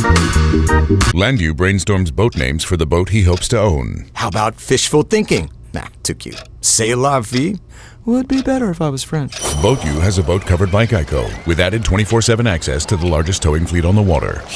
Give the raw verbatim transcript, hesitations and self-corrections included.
Landu brainstorms boat names for the boat he hopes to own. How about fishful thinking? Nah, too cute. C'est la vie would be better if I was French. BoatU has a boat covered by Geico with added twenty-four seven access to the largest towing fleet on the water.